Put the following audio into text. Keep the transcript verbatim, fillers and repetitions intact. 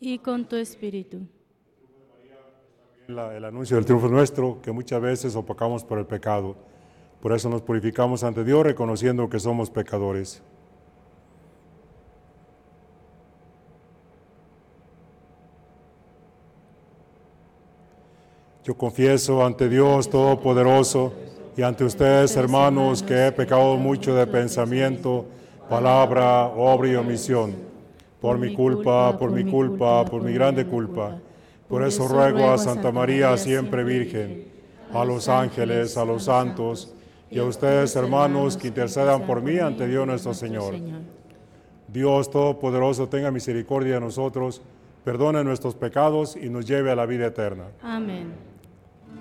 y con tu espíritu. La- el anuncio del triunfo nuestro, que muchas veces opacamos por el pecado. Por eso nos purificamos ante Dios, reconociendo que somos pecadores. Yo confieso ante Dios Todopoderoso y ante ustedes, hermanos, que he pecado mucho de pensamiento, palabra, obra y omisión. Por mi culpa, por mi culpa, por mi grande culpa. Por eso ruego a Santa María, siempre Virgen, a los ángeles, a los santos, y a ustedes, hermanos, que intercedan por mí ante Dios nuestro Señor. Dios Todopoderoso tenga misericordia de nosotros, perdone nuestros pecados y nos lleve a la vida eterna. Amén.